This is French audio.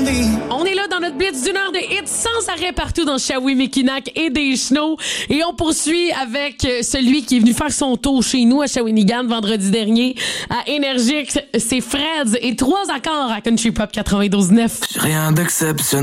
On est là dans notre blitz d'une heure de hits sans arrêt partout dans Shawinigan et des Chenaux. Et on poursuit avec celui qui est venu faire son tour chez nous à Shawinigan vendredi dernier à Énergie. C'est Fred et 3 accords à Country Pop 92.9. Rien d'exceptionnel.